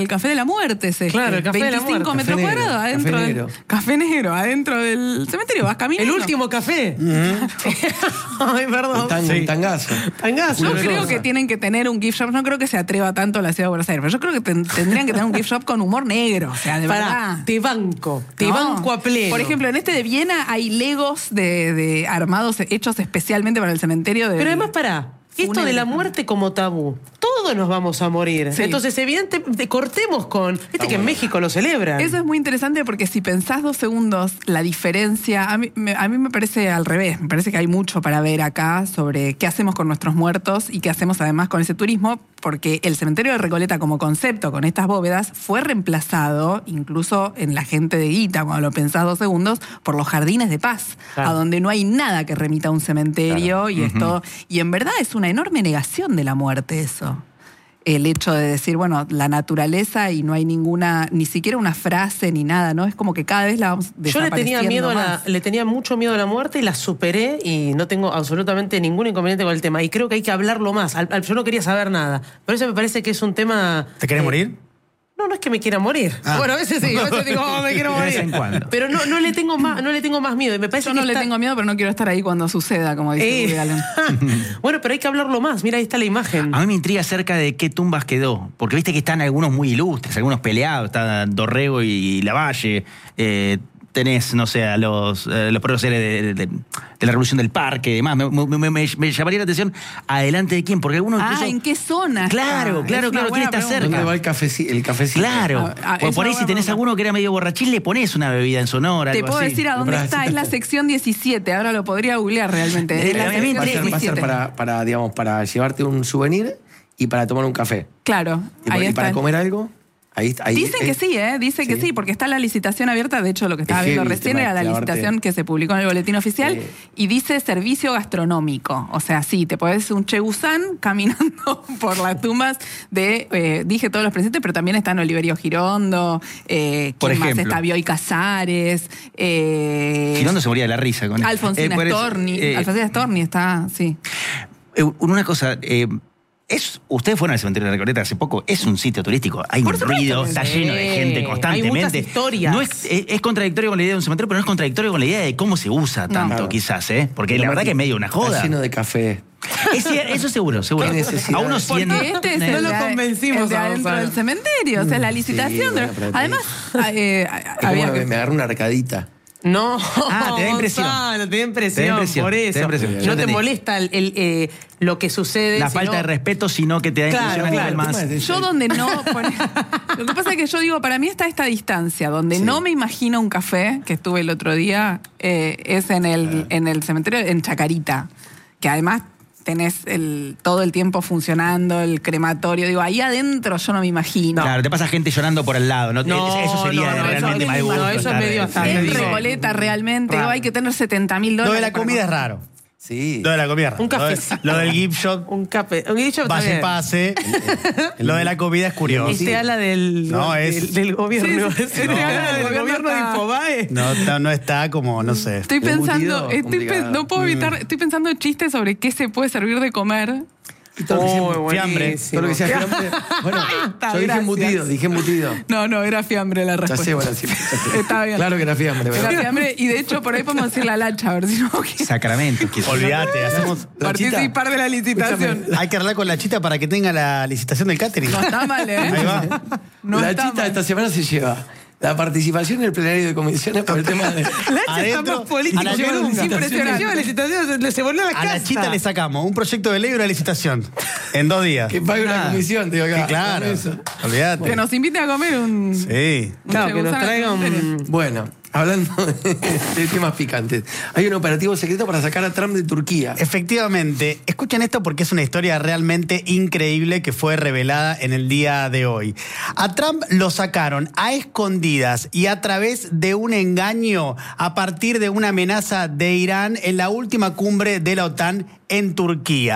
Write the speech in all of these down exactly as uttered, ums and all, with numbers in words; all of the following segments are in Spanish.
El café de la muerte es este. Claro, el café de la muerte. veinticinco metros Café negro, cuadrados adentro café del... negro. Café negro, adentro del cementerio. Vas caminando. El último café. Ay, perdón. Un, tan, Sí. un tangazo. Tangazo. Yo Una creo cosa. que tienen que tener un gift shop. No creo que se atreva tanto a la ciudad de Buenos Aires, pero yo creo que ten- tendrían que tener un gift shop con humor negro. O sea, de Pará, verdad. te banco. Te No. banco a pleno. Por ejemplo, en este de Viena hay legos de, de armados hechos especialmente para el cementerio. De, Pero además, pará. Esto de la muerte como tabú. Todos nos vamos a morir. Sí. Entonces, evidentemente, cortemos con... Viste que en bueno. México lo celebran. Eso es muy interesante porque si pensás dos segundos la diferencia, a mí, me, a mí me parece al revés, me parece que hay mucho para ver acá sobre qué hacemos con nuestros muertos y qué hacemos además con ese turismo, porque el cementerio de Recoleta como concepto, con estas bóvedas, fue reemplazado, incluso en la gente de Guita, cuando lo pensás dos segundos, por los jardines de paz, Claro. a donde no hay nada que remita a un cementerio y esto, y en verdad es una enorme negación de la muerte eso. El hecho de decir, bueno, la naturaleza y no hay ninguna, ni siquiera una frase ni nada, ¿no? Es como que cada vez la vamos Yo le tenía desapareciendo miedo a la, más. le tenía mucho miedo a la muerte y la superé y no tengo absolutamente ningún inconveniente con el tema. Y creo que hay que hablarlo más. Al- al- yo no quería saber nada. Por eso me parece que es un tema... ¿Te querés eh, morir? No, no es que me quiera morir. Ah. Bueno, a veces sí, a veces digo, oh, me quiero De morir. vez en cuando. Pero no, no le tengo más, no le tengo más miedo. Y me parece Yo que no le está- tengo miedo, pero no quiero estar ahí cuando suceda, como dice Eh. Woody Allen. Bueno, pero hay que hablarlo más. Mira, ahí está la imagen. A mí me intriga acerca de qué tumbas quedó. Porque viste que están algunos muy ilustres, algunos peleados. Está Dorrego y Lavalle. Eh, tenés, no sé, a los, eh, los próceres de, de, de, de la Revolución del Parque y demás. Me, me, me- me- me llamaría la atención adelante de quién. Porque algunos Ah, incluso... ¿en qué zona? Claro, está? claro, Es una claro, buena ¿quién está pregunta. ¿Dónde va el cafecito? El cafecito? Claro. Ah, ah, Por- es por ahí una si buena tenés pregunta. alguno que era medio borrachín, le ponés una bebida en Sonora. Te algo puedo así. decir a dónde Pero está, para- es la sección diecisiete, ahora lo podría googlear realmente. Eh, Es la a mí me sección Va a ser, va a ser diecisiete. para, para, digamos, para llevarte un souvenir y para tomar un café. Claro, Y, ahí y está. para comer algo. Ahí, ahí, Dicen eh, que sí, ¿eh? Dicen que sí. sí, porque está la licitación abierta. De hecho, lo que estaba Es viendo heavy el recién tema era de la clavarte. licitación que se publicó en el boletín oficial Sí. y dice servicio gastronómico. O sea, sí, te podés un chegusán caminando por las tumbas de, eh, dije todos los presentes, pero también están Oliverio Girondo, eh, Por ¿quién más ejemplo. está? Bioy Casares, eh, Girondo se moría de la risa con Alfonsina Eh, por eso, Storni. eh, Alfonsina Storni está, sí. Eh, una cosa, eh, es, ustedes fueron al cementerio de Recoleta hace poco, es un sitio turístico, hay Por un supuesto ruido, que está sí. lleno de gente Hay constantemente. muchas historias. No es, es, es contradictorio con la idea de un cementerio, pero no es contradictorio con la idea de cómo se usa No. tanto, Claro. quizás, ¿eh? Porque Pero la verdad Martín, que es medio una joda. Está lleno de café. Es cier- eso seguro, seguro. Qué necesidad. A unos cien... Porque este es No el lo de- convencimos el de a adentro Gonzalo. del cementerio, o sea, la licitación. bueno, de- pero- Además, eh, Es había como que... me, me agarró una arcadita. No, Ah, te da impresión. Gonzalo, te da impresión, Te da impresión, por te da eso. impresión. No Ya te entendí. molesta el, el, eh, lo que sucede. La sino- falta de respeto, sino que te da Claro, impresión a nivel claro. más... Yo donde no... pone- Lo que pasa es que yo digo, para mí está esta distancia, donde Sí. no me imagino un café, que estuve el otro día, eh, es en el, en el cementerio, en Chacarita, que además tenés el, todo el tiempo funcionando, el crematorio. Digo, ahí adentro yo no me imagino. Claro, te pasa gente llorando por al lado, ¿no? No, eso sería no, no, realmente eso- mal gusto. no, eso es estar- medio hasta- En digo, Recoleta realmente, raro. digo, hay que tener setenta mil Lo dólares. de la para comida es comer. raro. Sí. Lo de la comida es raro. Un Lo de- cafecito. Lo del gift shop, Un cape. Un dicho vaya y también. pase. Lo de la comida es curioso. Este ala del, No, es- del, del gobierno. Sí, sí, Este no. ala del El gobierno gobierno de está- Infobae. No, está- no está como, no sé. Estoy Embutido, pensando, estoy pe- complicado. no puedo evitar, estoy pensando chistes sobre qué se puede servir de comer. Y todo lo que sea- Oh, fiambre, buenísimo. todo lo que sea fiambre. Bueno, Está, yo dije gracias. embutido, dije embutido. No, no, era fiambre la Ya respuesta. sé, bueno, sí. ya sé. Está bien. Claro que era fiambre, Era ¿verdad? fiambre y de hecho por ahí podemos decir la lacha, a ver si no Sacramento. Olvídate, hacemos... La chita. participar de la licitación. Hay que hablar con la chita para que tenga la licitación del catering. No está mal, ¿eh? Ahí va. No la está chita mal. esta semana se lleva la participación en el plenario de comisiones por el tema de... La está Adentro, más política a la que lleva nunca. impresionante. Lleva licitación, se- se volvió a la A casa. la chita le sacamos un proyecto de ley y una licitación. En dos días. Que pague una Nada. comisión, te digo acá. Sí, claro. Eso. Olvídate. Que nos invite a comer un... Sí. un Claro, que nos chegusán al traiga cementerio. un... Bueno, hablando de, de temas picantes. Hay un operativo secreto para sacar a Trump de Turquía. Efectivamente, escuchen esto porque es una historia realmente increíble que fue revelada en el día de hoy. A Trump lo sacaron a escondidas y a través de un engaño a partir de una amenaza de Irán en la última cumbre de la OTAN en Turquía.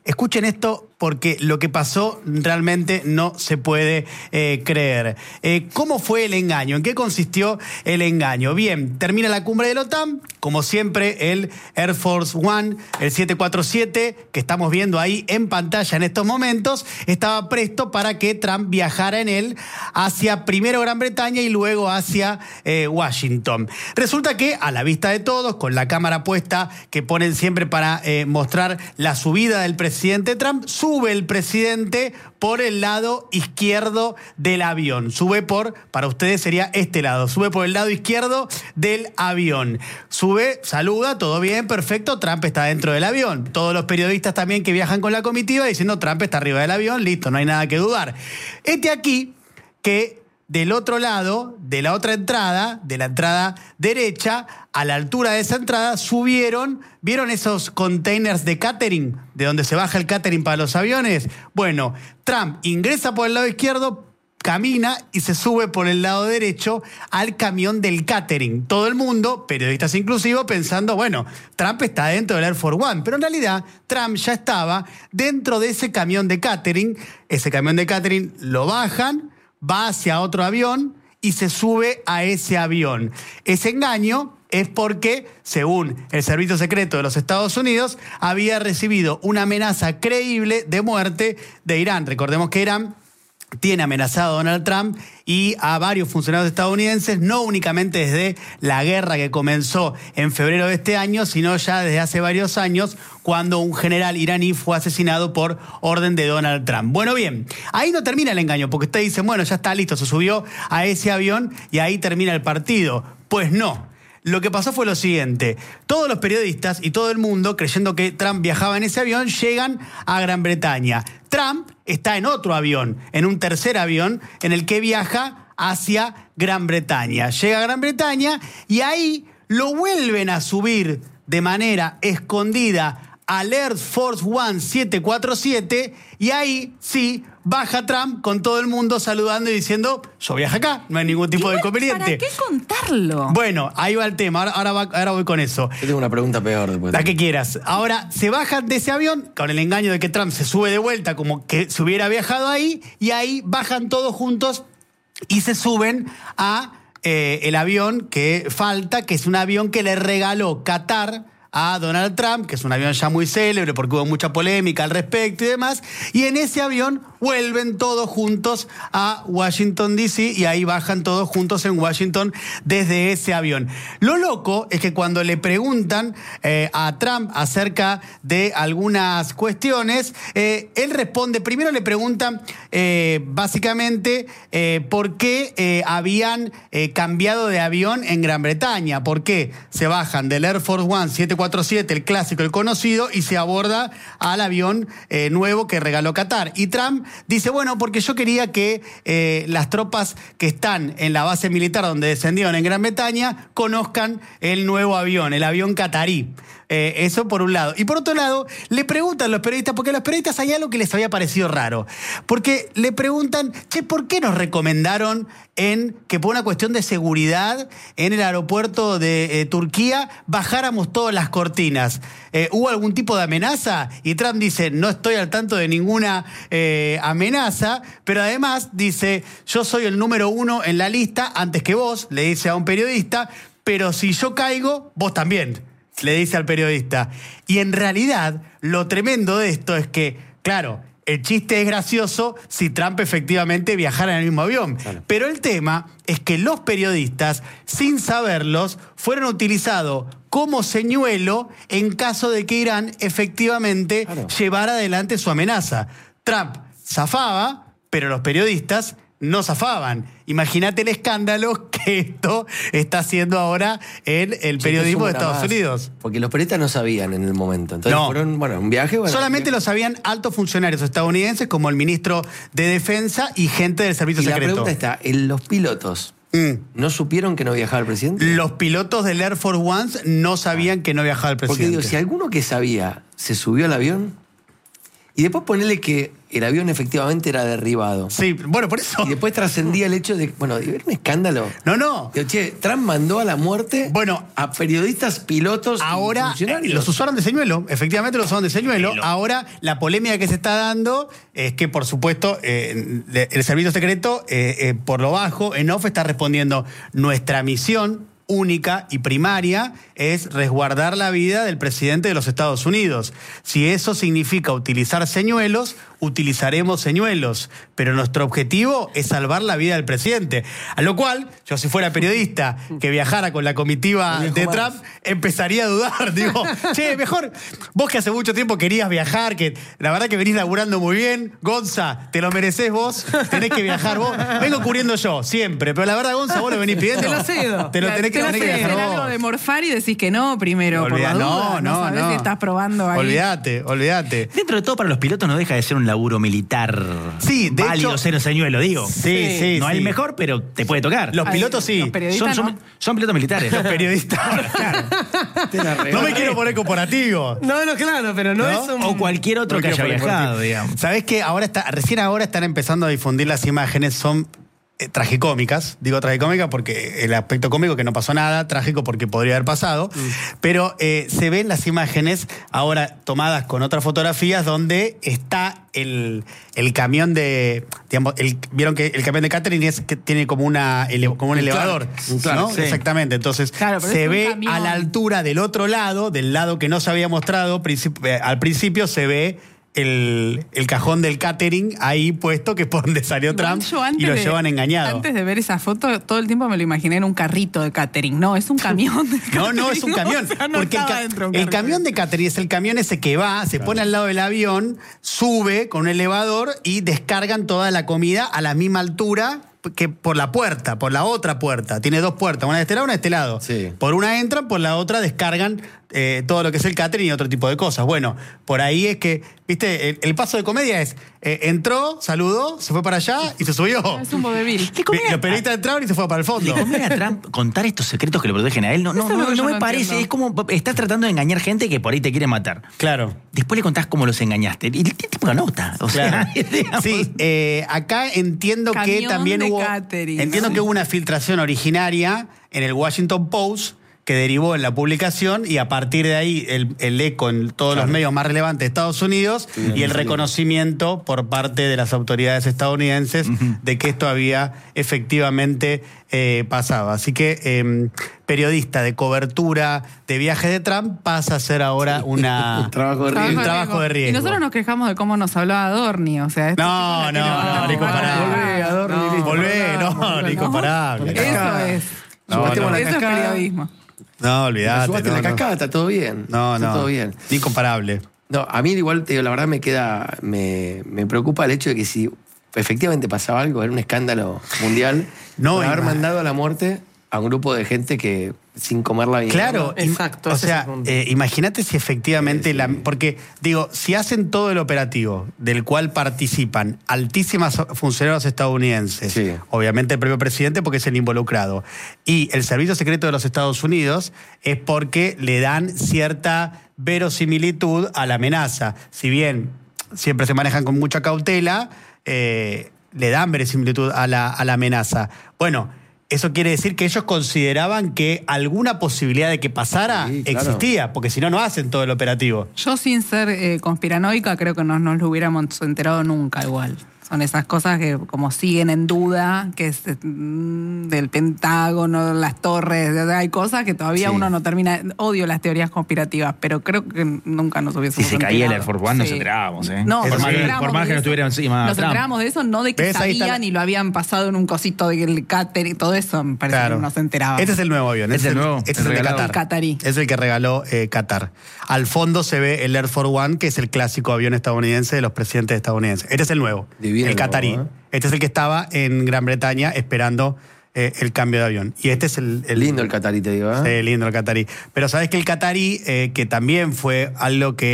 Escuchen esto porque lo que pasó realmente no se puede eh, creer. Eh, ¿Cómo fue el engaño? ¿En qué consistió el engaño? Bien, termina la cumbre de la OTAN, como siempre el Air Force One, el siete cuatro siete, que estamos viendo ahí en pantalla en estos momentos, estaba presto para que Trump viajara en él hacia primero Gran Bretaña y luego hacia eh, Washington. Resulta que a la vista de todos, con la cámara puesta que ponen siempre para eh, mostrar la subida del presidente Trump, sube el presidente por el lado izquierdo del avión. Sube por, para ustedes sería este lado, sube por el lado izquierdo del avión. Sube, saluda, todo bien, perfecto, Trump está dentro del avión. Todos los periodistas también que viajan con la comitiva diciendo Trump está arriba del avión, listo, no hay nada que dudar. Este aquí, que del otro lado, de la otra entrada, de la entrada derecha, a la altura de esa entrada, subieron, ¿vieron esos containers de catering? De donde se baja el catering para los aviones. Bueno, Trump ingresa por el lado izquierdo, camina y se sube por el lado derecho al camión del catering. Todo el mundo, periodistas inclusivos, pensando, bueno, Trump está dentro del Air Force One. Pero en realidad, Trump ya estaba dentro de ese camión de catering. Ese camión de catering lo bajan, va hacia otro avión y se sube a ese avión. Ese engaño es porque, según el Servicio Secreto de los Estados Unidos, había recibido una amenaza creíble de muerte de Irán. Recordemos que Irán tiene amenazado a Donald Trump y a varios funcionarios estadounidenses, no únicamente desde la guerra que comenzó en febrero de este año, sino ya desde hace varios años, cuando un general iraní fue asesinado por orden de Donald Trump. Bueno, bien, ahí no termina el engaño, porque ustedes dicen, bueno, ya está listo, se subió a ese avión y ahí termina el partido. Pues no. Lo que pasó fue lo siguiente: todos los periodistas y todo el mundo, creyendo que Trump viajaba en ese avión, llegan a Gran Bretaña. Trump está en otro avión, en un tercer avión, en el que viaja hacia Gran Bretaña. Llega a Gran Bretaña y ahí lo vuelven a subir de manera escondida al Air Force One siete cuatro siete y ahí sí baja Trump con todo el mundo saludando y diciendo, yo viajo acá, no hay ningún tipo de inconveniente. ¿Para qué contarlo? Bueno, ahí va el tema, ahora, ahora, va, ahora voy con eso. Yo tengo una pregunta peor después. La que quieras. Ahora, se bajan de ese avión con el engaño de que Trump se sube de vuelta como que se hubiera viajado ahí y ahí bajan todos juntos y se suben a eh, el avión que falta, que es un avión que le regaló Qatar a Donald Trump, que es un avión ya muy célebre porque hubo mucha polémica al respecto y demás, y en ese avión vuelven todos juntos a Washington, D C y ahí bajan todos juntos en Washington desde ese avión. Lo loco es que cuando le preguntan eh, a Trump acerca de algunas cuestiones, eh, él responde, primero le preguntan eh, básicamente eh, por qué eh, habían eh, cambiado de avión en Gran Bretaña, por qué se bajan del Air Force One siete cuatro siete, el clásico, el conocido, y se aborda al avión eh, nuevo que regaló Qatar. Y Trump dice, bueno, porque yo quería que eh, las tropas que están en la base militar donde descendieron en Gran Bretaña conozcan el nuevo avión, el avión qatarí. Eh, eso por un lado. Y por otro lado, le preguntan los periodistas, porque a los periodistas hay algo que les había parecido raro. Porque le preguntan, che, ¿por qué nos recomendaron en que por una cuestión de seguridad en el aeropuerto de eh, Turquía bajáramos todas las cortinas? Eh, ¿Hubo algún tipo de amenaza? Y Trump dice, no estoy al tanto de ninguna eh, amenaza, pero además dice, yo soy el número uno en la lista antes que vos, le dice a un periodista, pero si yo caigo, vos también, le dice al periodista. Y en realidad, lo tremendo de esto es que, claro, el chiste es gracioso si Trump efectivamente viajara en el mismo avión. Claro. Pero el tema es que los periodistas, sin saberlos, fueron utilizados como señuelo en caso de que Irán efectivamente claro. llevara adelante su amenaza. Trump zafaba, pero los periodistas no zafaban. Imagínate el escándalo que esto está haciendo ahora en el periodismo de Estados más, Unidos. Porque los periodistas no sabían en el momento. Entonces no. fueron, bueno, un viaje. Bueno, solamente lo sabían altos funcionarios estadounidenses como el ministro de Defensa y gente del servicio y secreto. La pregunta está, ¿en los pilotos mm. no supieron que no viajaba el presidente? Los pilotos del Air Force One no sabían ah. que no viajaba el presidente. Porque digo, si alguno que sabía se subió al avión y después ponele que el avión efectivamente era derribado. Sí, bueno, por eso. Y después trascendía el hecho de, bueno, era un escándalo. No, no. Digo, che, Trump mandó a la muerte Bueno, a periodistas, pilotos ahora y funcionarios. eh, los usaron de señuelo, efectivamente los usaron de señuelo. Pero- Ahora la polémica que se está dando es que, por supuesto, eh, el servicio secreto, eh, eh, por lo bajo, en off está respondiendo: nuestra misión única y primaria es resguardar la vida del presidente de los Estados Unidos. Si eso significa utilizar señuelos, utilizaremos señuelos, pero nuestro objetivo es salvar la vida del presidente. A lo cual, yo si fuera periodista que viajara con la comitiva No de dijo Trump, más. empezaría a dudar. Digo, che, mejor vos que hace mucho tiempo querías viajar, que la verdad que venís laburando muy bien, Gonza, te lo merecés vos, tenés que viajar vos. Vengo cubriendo yo, siempre, pero la verdad, Gonza, vos lo venís pidiendo. Te lo cedo. Te lo tenés que, Te tenés que haces viajar algo vos. de morfar y decís que no primero, Olvidá- por la duda. no, no, sabés no. si estás probando ahí. Olvídate, olvídate. Dentro de todo, para los pilotos no deja de ser un laburo militar Sí, de válido hecho- ser un señuelo, digo. Sí, sí, No sí. es el mejor, pero te puede tocar. Los Ay, pilotos sí. los periodistas son, son, no. son pilotos militares. Los periodistas. Te la No me regalé. quiero poner corporativo. No, no, claro, pero no, ¿No? es un... O cualquier otro No que quiero haya poner viajado, corporativo. digamos. ¿Sabés qué? Ahora está, recién ahora están empezando a difundir las imágenes, son eh, tragicómicas. Digo tragicómicas porque el aspecto cómico que no pasó nada, trágico porque podría haber pasado. Mm. Pero eh, se ven las imágenes ahora tomadas con otras fotografías donde está el, el camión de. Digamos, el- vieron que el camión de catering es que tiene como, una, ele- como un Un elevador. Clark, un Clark, ¿no? sí. Exactamente. Entonces Claro, pero se es un ve camión. a la altura del otro lado, del lado que no se había mostrado princip- eh, al principio, se ve el, el cajón del catering ahí puesto, que es por donde salió Igual Trump, yo antes y lo de- llevan engañado. Antes de ver esa foto, todo el tiempo me lo imaginé en un carrito de catering. No, es un camión de catering. No, no, es un camión. O sea, no porque el, estaba ca- dentro de un el carrito. camión de catering es el camión ese que va, se pone al lado del avión, sube con un elevador y descargan toda la comida a la misma altura que por la puerta, por la otra puerta. Tiene dos puertas, una de este lado y una de este lado. Sí. Por una entran, por la otra descargan eh, todo lo que es el catering y otro tipo de cosas. Bueno, por ahí es que, viste, el, el paso de comedia es, eh, entró, saludó, se fue para allá y se subió. Es un vodevil. Le conviene- Los periodistas entraron y se fue para el fondo. ¿Le conviene a Trump contar estos secretos que le protegen a él? No, no, Eso es lo no, que yo no me no parece. entiendo. Es como estás tratando de engañar gente que por ahí te quiere matar. Claro. Después le contás cómo los engañaste. Y el tipo lo nota. O Claro. sea, digamos, Sí, eh, acá entiendo que Camión también de hubo. catering, entiendo ¿no? que hubo una filtración originaria en el Washington Post que derivó en la publicación y a partir de ahí el, el eco en todos los medios más relevantes de Estados Unidos y el reconocimiento por parte de las autoridades estadounidenses de que esto había efectivamente eh, pasado. Así que eh, periodista de cobertura de viajes de Trump pasa a ser ahora una, Un trabajo de riesgo. un trabajo de riesgo. Y nosotros nos quejamos de cómo nos hablaba Dorni. O sea, este No, tipo no, la no, tiene Nico, bastante pará. Volvé, Adorni, No, listo. Volvé, no, no, Nico, no. parable. Eso es. No, Subasteamos no. la Eso es cascada. periodismo. No, olvidate. Subaste no, la no. cascada, está todo bien. No, está no. todo bien. Ni comparable. No, a mí igual, te digo, la verdad me queda, me, me preocupa el hecho de que si efectivamente pasaba algo, era un escándalo mundial, No, por haber ima- mandado a la muerte a un grupo de gente que sin comerla bien. Claro, im- Exacto, O ese es sea, el punto. eh, imagínate si efectivamente Sí, sí. la. Porque, digo, si hacen todo el operativo del cual participan altísimas funcionarios estadounidenses, Sí. obviamente el propio presidente porque es el involucrado, y el Servicio Secreto de los Estados Unidos, es porque le dan cierta verosimilitud a la amenaza. Si bien siempre se manejan con mucha cautela, eh, le dan verosimilitud a la, a la amenaza. Bueno. Eso quiere decir que ellos consideraban que alguna posibilidad de que pasara Sí, claro. existía, porque si no, no hacen todo el operativo. Yo, sin ser eh, conspiranoica, creo que no nos lo hubiéramos enterado nunca igual. Son esas cosas que como siguen en duda, que es mm, del Pentágono, las torres, hay cosas que todavía Sí. uno no termina. Odio las teorías conspirativas, pero creo que nunca nos si hubiésemos se caía el enterado. Air Force One, nos Sí. enterábamos, ¿eh? No, Eso por nos más, que, enterábamos por más de que no eso. estuviera encima Nos Trump. enterábamos de eso, no de que ¿Ves? Ahí está sabían la- y lo habían pasado en un cosito del catering, todo eso me parece que nos enterábamos. Este es el nuevo avión. Este es el nuevo, Este es el el de regalado. Qatar. El catarí. Es el que regaló eh, Qatar. Al fondo se ve el Air Force One, que es el clásico avión estadounidense de los presidentes estadounidenses. Este es el nuevo. Divino el el catarí. nuevo, ¿eh? Este es el que estaba en Gran Bretaña esperando eh, el cambio de avión. Y este es el... el Lindo el catarí, te digo, ¿eh? Sí, lindo el catarí. Pero sabes que el catarí, eh, que también fue algo que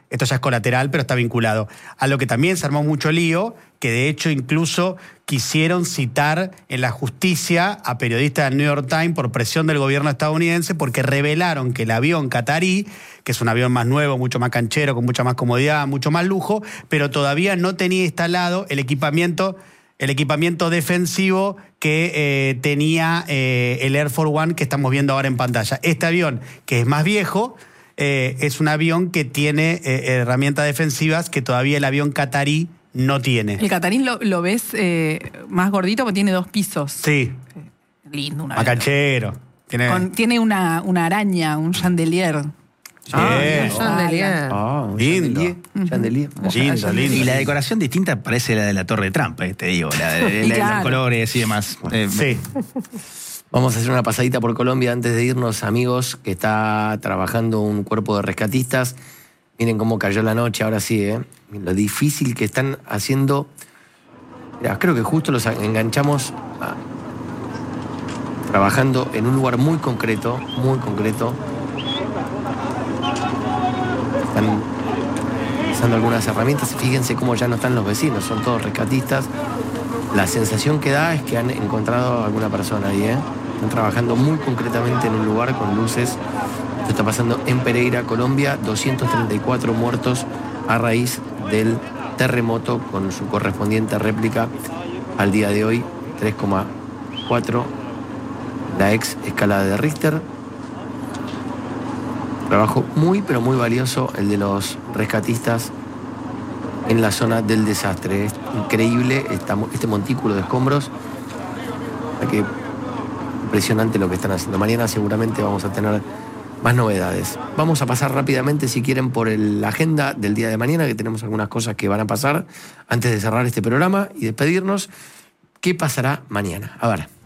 esto ya es colateral, pero está vinculado. A lo que también se armó mucho lío, que de hecho incluso quisieron citar en la justicia a periodistas del New York Times por presión del gobierno estadounidense, porque revelaron que el avión catarí, que es un avión más nuevo, mucho más canchero, con mucha más comodidad, mucho más lujo, pero todavía no tenía instalado el equipamiento, el equipamiento defensivo que eh, tenía eh, el Air Force One que estamos viendo ahora en pantalla. Este avión, que es más viejo, eh, es un avión que tiene eh, herramientas defensivas que todavía el avión catarí no tiene. El catarín lo, lo ves eh, más gordito porque tiene dos pisos. Sí. Lindo. Una Más canchero. Tiene... Con, tiene una, una araña, un chandelier. Ah, Bien. un chandelier. Ah, un Lindo. chandelier. Chandelier. Lindo, lindo. Y la decoración distinta parece la de la Torre de Trump, eh, te digo, la de, la de Claro. los colores y demás. Eh, Sí. Vamos a hacer una pasadita por Colombia antes de irnos, amigos, que está trabajando un cuerpo de rescatistas. Miren cómo cayó la noche, ahora sí, ¿eh? Lo difícil que están haciendo. Mirá, creo que justo los enganchamos a- trabajando en un lugar muy concreto, muy concreto. Están usando algunas herramientas. Fíjense cómo ya no están los vecinos, son todos rescatistas. La sensación que da es que han encontrado a alguna persona ahí, ¿eh? Están trabajando muy concretamente en un lugar con luces. Esto está pasando en Pereira, Colombia. doscientos treinta y cuatro muertos a raíz del terremoto con su correspondiente réplica al día de hoy, tres coma cuatro, la ex escala de Richter. Trabajo muy, pero muy valioso el de los rescatistas en la zona del desastre. Es increíble esta- este montículo de escombros. O sea que impresionante lo que están haciendo. Mañana seguramente vamos a tener más novedades. Vamos a pasar rápidamente, si quieren, por el- la agenda del día de mañana, que tenemos algunas cosas que van a pasar antes de cerrar este programa y despedirnos. ¿Qué pasará mañana? A ver.